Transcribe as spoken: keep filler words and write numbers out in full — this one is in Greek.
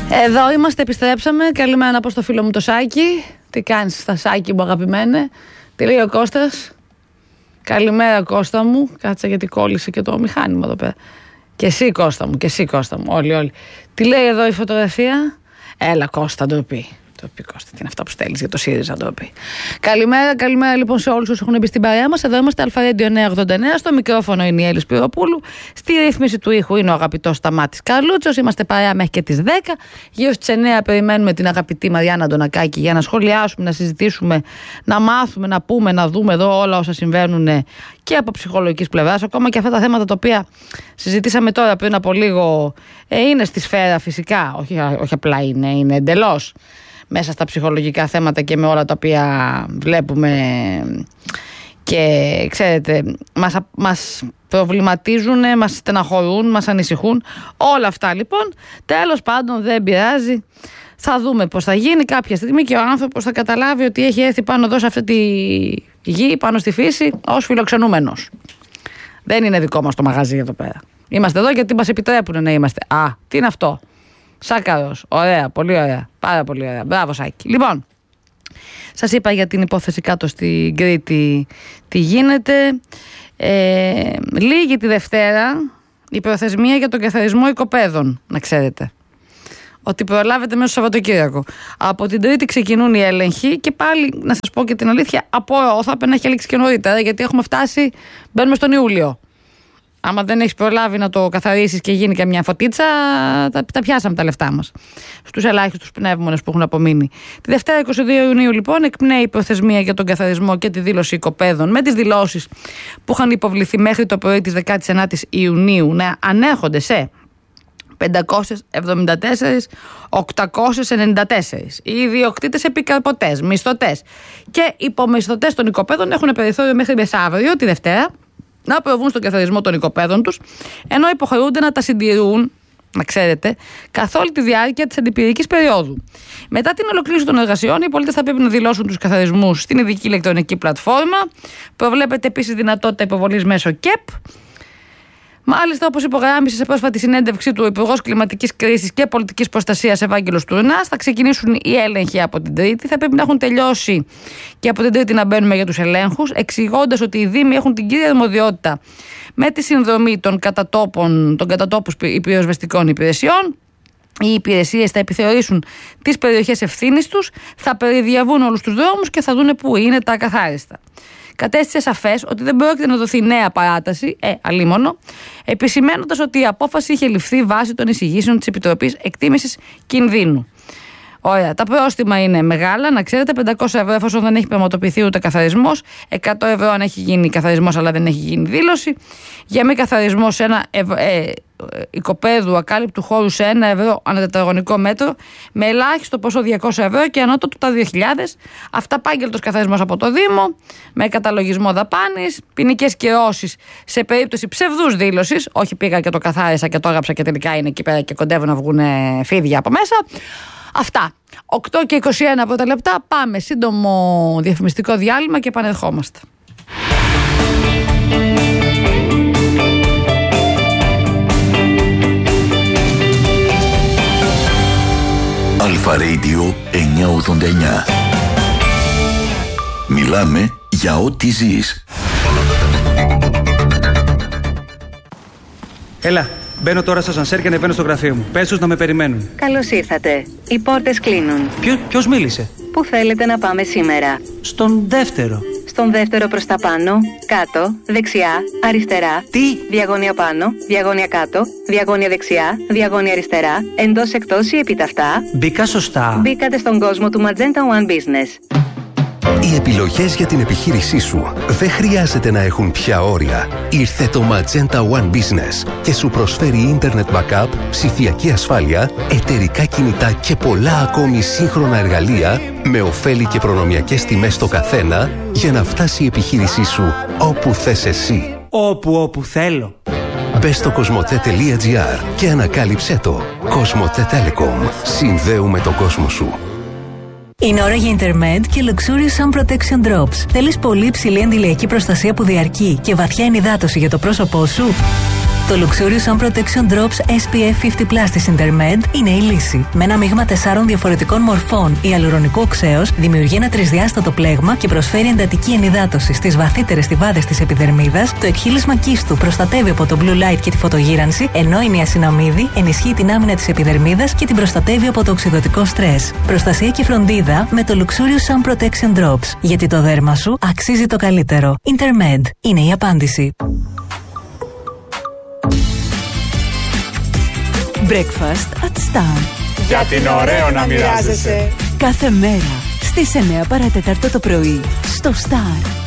Εδώ είμαστε, επιστρέψαμε. Καλημέρα να πω στο φίλο μου το Σάκη. Τι κάνεις στα Σάκη μου αγαπημένε? Τι λέει ο Κώστας? Καλημέρα Κώστα μου. Κάτσα γιατί κόλλησε και το μηχάνημα εδώ πέρα. Και εσύ Κώστα μου, και εσύ Κώστα μου. Όλοι, όλοι. Τι λέει εδώ η φωτογραφία? Έλα Κώστα, ντροπή. Ντροπή Κώστα, τι είναι αυτά που στέλνεις για το ΣΥΡΙΖΑ, ντροπή. Καλημέρα, καλημέρα λοιπόν σε όλους όσους έχουν μπει στην παρέα μας. Εδώ είμαστε Αλφα Radio εννιακόσια ογδόντα εννέα. Στο μικρόφωνο είναι η Έλλη Σπυροπούλου. Στη ρύθμιση του ήχου είναι ο αγαπητός Σταμάτης Καρλούτσος. Είμαστε παρέα μέχρι και τις δέκα. Γύρω στις εννέα περιμένουμε την αγαπητή Μαριάννα Αντωνακάκη για να σχολιάσουμε, να συζητήσουμε, να μάθουμε, να πούμε, να δούμε εδώ όλα όσα συμβαίνουν και από ψυχολογικής πλευράς. Ακόμα και αυτά τα θέματα τα οποία συζητήσαμε τώρα πριν από λίγο ε, είναι στη σφαίρα φυσικά. Όχι, όχι απλά είναι, είναι εντελώς μέσα στα ψυχολογικά θέματα και με όλα τα οποία βλέπουμε και ξέρετε μας, μας προβληματίζουν, μας στεναχωρούν, μας ανησυχούν όλα αυτά. Λοιπόν, τέλος πάντων δεν πειράζει, θα δούμε πως θα γίνει κάποια στιγμή και ο άνθρωπος θα καταλάβει ότι έχει έρθει πάνω εδώ σε αυτή τη γη, πάνω στη φύση ως φιλοξενούμενος. Δεν είναι δικό μας το μαγαζί εδώ πέρα. Είμαστε εδώ γιατί μας επιτρέπουν να είμαστε. Α, τι είναι αυτό? Σάκαρος. Ωραία, πολύ ωραία. Πάρα πολύ ωραία. Μπράβο, Σάκη. Λοιπόν, σας είπα για την υπόθεση κάτω στην Κρήτη τι γίνεται. Ε, λίγη τη Δευτέρα η προθεσμία για τον καθαρισμό οικοπαίδων, να ξέρετε. Ότι προλάβετε μέσα στο Σαββατοκύριακο. Από την Τρίτη ξεκινούν οι έλεγχοι και πάλι, να σας πω και την αλήθεια, από θα έπρεπε να έχει λήξει και νωρίτερα, γιατί έχουμε φτάσει, μπαίνουμε στον Ιούλιο. Άμα δεν έχεις προλάβει να το καθαρίσεις και γίνει και μια φωτίτσα, τα, τα πιάσαμε τα λεφτά μας. Στους ελάχιστους πνεύμονες που έχουν απομείνει. Τη Δευτέρα είκοσι δύο Ιουνίου, λοιπόν, εκπνέει η προθεσμία για τον καθαρισμό και τη δήλωση οικοπαίδων με τις δηλώσεις που είχαν υποβληθεί μέχρι το πρωί της δεκάτης ενάτης Ιουνίου να ανέρχονται σε πεντακόσιες εβδομήντα τέσσερα χιλιάδες οκτακόσιες ενενήντα τέσσερα. Οι ιδιοκτήτες επικαρπωτές, μισθωτές και υπομισθωτές των οικοπαίδων έχουν περιθώριο μέχρι μεθαύριο, τη Δευτέρα, να προβούν στον καθαρισμό των οικοπαίδων τους, ενώ υποχρεούνται να τα συντηρούν, να ξέρετε, καθ' όλη τη διάρκεια της αντιπυρικής περίοδου. Μετά την ολοκλήρωση των εργασιών, οι πολίτες θα πρέπει να δηλώσουν τους καθαρισμούς στην ειδική ηλεκτρονική πλατφόρμα. Προβλέπεται επίσης δυνατότητα υποβολής μέσω ΚΕΠ. Μάλιστα, όπως υπογράμμισε σε πρόσφατη συνέντευξή του ο Υπουργός Κλιματικής Κρίσης και Πολιτικής Προστασίας Ευάγγελος Τουρνάς, θα ξεκινήσουν οι έλεγχοι από την Τρίτη. Θα πρέπει να έχουν τελειώσει και από την Τρίτη να μπαίνουμε για τους ελέγχους, εξηγώντας ότι οι Δήμοι έχουν την κύρια αρμοδιότητα με τη συνδρομή των κατατόπων, των κατατόπους πυροσβεστικών υπηρεσιών. Οι υπηρεσίες θα επιθεωρήσουν τις περιοχές ευθύνης τους, θα περιδιαβούν όλους τους δρόμους και θα δούνε πού είναι τα ακαθάριστα. Κατέστησε σαφές ότι δεν πρόκειται να δοθεί νέα παράταση, ε, αλίμονο, επισημαίνοντας ότι η απόφαση είχε ληφθεί βάσει των εισηγήσεων της Επιτροπής Εκτίμησης Κινδύνου. Ωραία, τα πρόστιμα είναι μεγάλα, να ξέρετε, πεντακόσια ευρώ εφόσον δεν έχει πραγματοποιηθεί ούτε καθαρισμός, εκατό ευρώ αν έχει γίνει καθαρισμός αλλά δεν έχει γίνει δήλωση, για μη καθαρισμό σε ένα ευ... ε, οικοπαίδου ακάλυπτου χώρου σε ένα ευρώ ανά τετραγωνικό μέτρο, με ελάχιστο ποσό διακόσια ευρώ και ανώτατο τα δύο χιλιάδες. Αυταπάγγελτος καθαρισμός από το Δήμο, με καταλογισμό δαπάνης, ποινικές κυρώσεις σε περίπτωση ψευδούς δήλωσης. Όχι, πήγα και το καθάρισα και το έγραψα και τελικά είναι εκεί πέρα και κοντεύουν να βγουν φίδια από μέσα. Αυτά. οκτώ και είκοσι ένα πρώτα λεπτά. Πάμε σύντομο διαφημιστικό διάλειμμα και επανερχόμαστε. Αλφα Radio εννιακόσια ογδόντα εννέα. Μιλάμε για ό,τι ζεις. Έλα, μπαίνω τώρα στο ασανσέρ και ανεβαίνω στο γραφείο μου. Πες τους να με περιμένουν. Καλώς ήρθατε. Οι πόρτες κλείνουν. Ποιο, ποιος μίλησε? Πού θέλετε να πάμε σήμερα? Στον δεύτερο. Στον δεύτερο προς τα πάνω, κάτω, δεξιά, αριστερά. Τι? Διαγώνια πάνω, διαγώνια κάτω, διαγώνια δεξιά, διαγώνια αριστερά, εντός εκτός ή επιταυτά. Μπήκα σωστά. Μπήκατε στον κόσμο του Magenta One Business. Οι επιλογές για την επιχείρησή σου δεν χρειάζεται να έχουν πια όρια. Ήρθε το Magenta One Business και σου προσφέρει Internet Backup, ψηφιακή ασφάλεια, εταιρικά κινητά και πολλά ακόμη σύγχρονα εργαλεία με ωφέλη και προνομιακές τιμές στο καθένα για να φτάσει η επιχείρησή σου όπου θες εσύ. Όπου όπου θέλω. Μπες στο κοσμοτέ τελεία τζι άρ και ανακάλυψέ το. Κοσμοτέ Telecom. Συνδέουμε τον κόσμο σου. Είναι ώρα για Intermed και Luxurious Sun Protection Drops. Θέλεις πολύ υψηλή αντιλιακή προστασία που διαρκεί και βαθιά ενυδάτωση για το πρόσωπό σου? Το Luxurious Sun Protection Drops ες πι εφ πενήντα πλας της Intermed είναι η λύση. Με ένα μείγμα τεσσάρων διαφορετικών μορφών ιαλουρονικού οξέως δημιουργεί ένα τρισδιάστατο πλέγμα και προσφέρει εντατική ενυδάτωση στις βαθύτερες στιβάδες της επιδερμίδας. Το εκχύλισμα κίστου προστατεύει από το blue light και τη φωτογύρανση, ενώ η νιασιναμίδη ενισχύει την άμυνα της επιδερμίδας και την προστατεύει από το οξυδωτικό στρες. Προστασία και φροντίδα με το Luxurious Sun Protection Drops. Γιατί το δέρμα σου αξίζει το καλύτερο. Intermed είναι η απάντηση. Breakfast at Star. Γιατί είναι ωραίο να μοιράζεσαι. Κάθε μέρα στις εννιά παρά τέταρτο το πρωί στο Star.